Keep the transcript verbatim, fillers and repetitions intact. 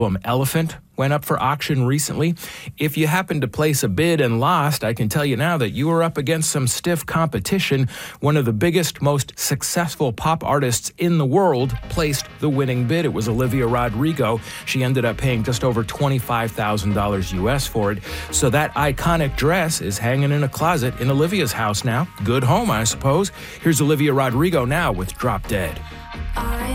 Elephant went up for auction recently. If you happened to place a bid and lost, I can tell you now that you were up against some stiff competition. One of the biggest, most successful pop artists in the world placed the winning bid. It was Olivia Rodrigo. She ended up paying just over twenty-five thousand dollars U S for it. So that iconic dress is hanging in a closet in Olivia's house now. Good home, I suppose. Here's Olivia Rodrigo now with Drop Dead.